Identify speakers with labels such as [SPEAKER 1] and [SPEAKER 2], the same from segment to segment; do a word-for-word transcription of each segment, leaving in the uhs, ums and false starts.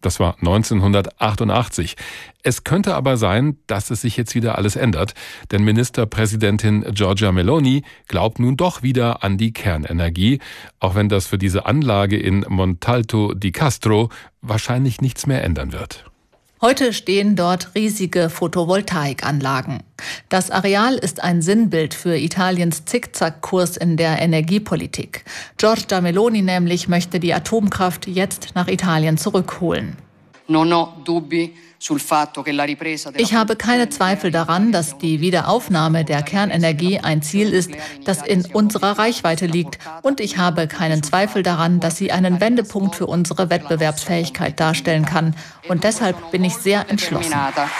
[SPEAKER 1] Das war neunzehnhundertachtundachtzig. Es könnte aber sein, dass es sich jetzt wieder alles ändert, denn Ministerpräsidentin Giorgia Meloni glaubt nun doch wieder an die Kernenergie, auch wenn das für diese Anlage in Montalto di Castro wahrscheinlich nichts mehr ändern wird.
[SPEAKER 2] Heute stehen dort riesige Photovoltaikanlagen. Das Areal ist ein Sinnbild für Italiens Zickzackkurs in der Energiepolitik. Giorgia Meloni nämlich möchte die Atomkraft jetzt nach Italien zurückholen. Ich habe keine Zweifel daran, dass die Wiederaufnahme der Kernenergie ein Ziel ist, das in unserer Reichweite liegt. Und ich habe keinen Zweifel daran, dass sie einen Wendepunkt für unsere Wettbewerbsfähigkeit darstellen kann. Und deshalb bin ich sehr entschlossen.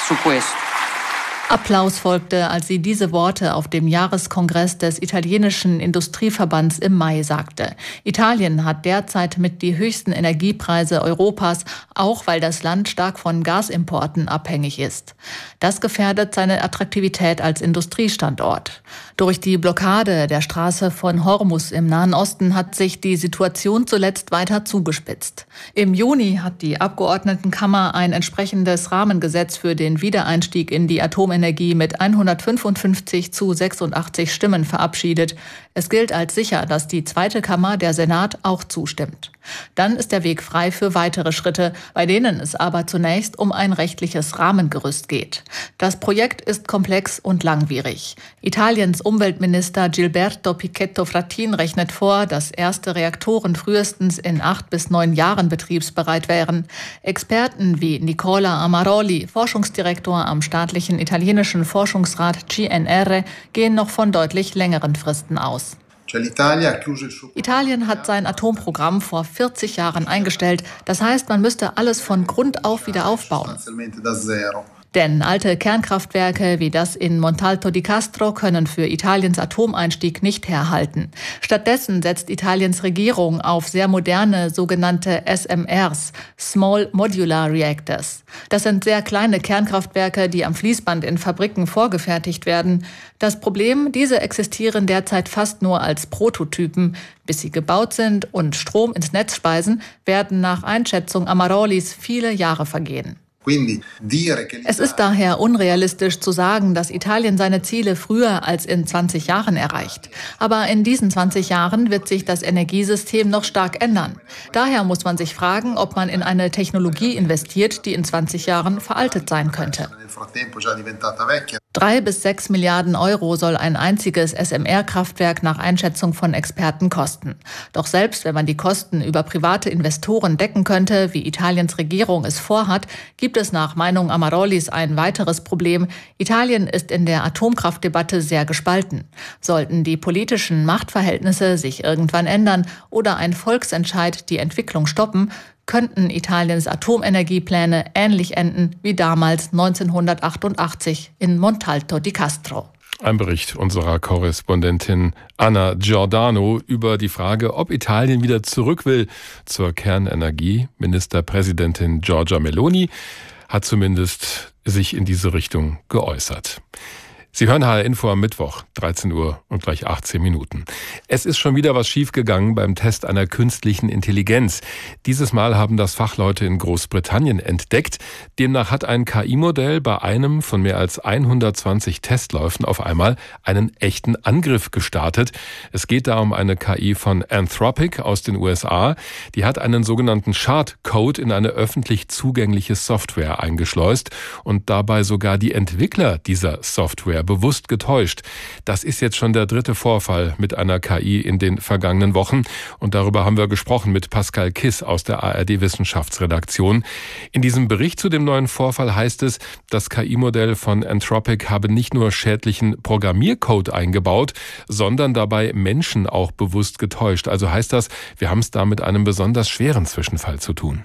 [SPEAKER 2] Applaus folgte, als sie diese Worte auf dem Jahreskongress des italienischen Industrieverbands im Mai sagte. Italien hat derzeit mit die höchsten Energiepreise Europas, auch weil das Land stark von Gasimporten abhängig ist. Das gefährdet seine Attraktivität als Industriestandort. Durch die Blockade der Straße von Hormuz im Nahen Osten hat sich die Situation zuletzt weiter zugespitzt. Im Juni hat die Abgeordnetenkammer ein entsprechendes Rahmengesetz für den Wiedereinstieg in die Atomenergie mit hundertfünfundfünfzig zu sechsundachtzig Stimmen verabschiedet. Es gilt als sicher, dass die zweite Kammer, der Senat, auch zustimmt. Dann ist der Weg frei für weitere Schritte, bei denen es aber zunächst um ein rechtliches Rahmengerüst geht. Das Projekt ist komplex und langwierig. Italiens Umweltminister Gilberto Pichetto Fratin rechnet vor, dass erste Reaktoren frühestens in acht bis neun Jahren betriebsbereit wären. Experten wie Nicola Amaroli, Forschungsdirektor am staatlichen italienischen Forschungsrat G N R, gehen noch von deutlich längeren Fristen aus. Italien hat sein Atomprogramm vor vierzig Jahren eingestellt. Das heißt, man müsste alles von Grund auf wieder aufbauen. Denn alte Kernkraftwerke wie das in Montalto di Castro können für Italiens Atomeinstieg nicht herhalten. Stattdessen setzt Italiens Regierung auf sehr moderne sogenannte S M Rs, Small Modular Reactors. Das sind sehr kleine Kernkraftwerke, die am Fließband in Fabriken vorgefertigt werden. Das Problem, diese existieren derzeit fast nur als Prototypen. Bis sie gebaut sind und Strom ins Netz speisen, werden nach Einschätzung Amarolis viele Jahre vergehen. Es ist daher unrealistisch zu sagen, dass Italien seine Ziele früher als in zwanzig Jahren erreicht. Aber in diesen zwanzig Jahren wird sich das Energiesystem noch stark ändern. Daher muss man sich fragen, ob man in eine Technologie investiert, die in zwanzig Jahren veraltet sein könnte. Drei bis sechs Milliarden Euro soll ein einziges S M R-Kraftwerk nach Einschätzung von Experten kosten. Doch selbst wenn man die Kosten über private Investoren decken könnte, wie Italiens Regierung es vorhat, gibt es nach Meinung Amarolis ein weiteres Problem. Italien ist in der Atomkraftdebatte sehr gespalten. Sollten die politischen Machtverhältnisse sich irgendwann ändern oder ein Volksentscheid die Entwicklung stoppen, könnten Italiens Atomenergiepläne ähnlich enden wie damals neunzehnhundertachtundachtzig in Montalto di Castro.
[SPEAKER 1] Ein Bericht unserer Korrespondentin Anna Giordano über die Frage, ob Italien wieder zurück will zur Kernenergie. Ministerpräsidentin Giorgia Meloni hat zumindest sich in diese Richtung geäußert. Sie hören H R Info am Mittwoch, dreizehn Uhr und gleich achtzehn Minuten. Es ist schon wieder was schiefgegangen beim Test einer künstlichen Intelligenz. Dieses Mal haben das Fachleute in Großbritannien entdeckt. Demnach hat ein K I-Modell bei einem von mehr als hundertzwanzig Testläufen auf einmal einen echten Angriff gestartet. Es geht da um eine K I von Anthropic aus den U S A. Die hat einen sogenannten Shard-Code in eine öffentlich zugängliche Software eingeschleust und dabei sogar die Entwickler dieser Software bewusst getäuscht. Das ist jetzt schon der dritte Vorfall mit einer K I in den vergangenen Wochen. Und darüber haben wir gesprochen mit Pascal Kiss aus der A R D-Wissenschaftsredaktion. In diesem Bericht zu dem neuen Vorfall heißt es, das K I-Modell von Anthropic habe nicht nur schädlichen Programmiercode eingebaut, sondern dabei Menschen auch bewusst getäuscht. Also heißt das, wir haben es da mit einem besonders schweren Zwischenfall zu tun.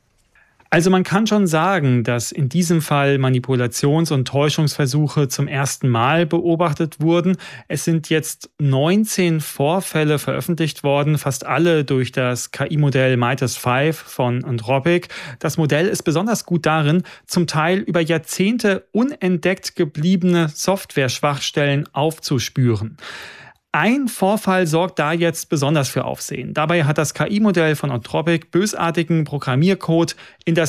[SPEAKER 3] Also man kann schon sagen, dass in diesem Fall Manipulations- und Täuschungsversuche zum ersten Mal beobachtet wurden. Es sind jetzt neunzehn Vorfälle veröffentlicht worden, fast alle durch das K I-Modell Midas fünf von Anthropic. Das Modell ist besonders gut darin, zum Teil über Jahrzehnte unentdeckt gebliebene Software-Schwachstellen aufzuspüren. Ein Vorfall sorgt da jetzt besonders für Aufsehen. Dabei hat das K I-Modell von Anthropic bösartigen Programmiercode in das